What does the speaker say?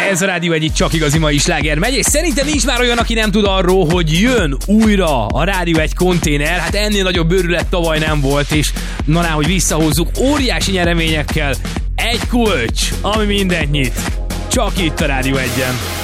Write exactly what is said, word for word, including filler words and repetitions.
Ez a Rádió egyik csak igazi mai sláger megy, és szerintem nincs már olyan, aki nem tud arról, hogy jön újra a Rádió egy konténer. Hát ennél nagyobb őrület tavaly nem volt, és na ná, hogy visszahozzuk óriási nyereményekkel. Egy kulcs, ami mindent nyit. Csak itt a Rádió egyen.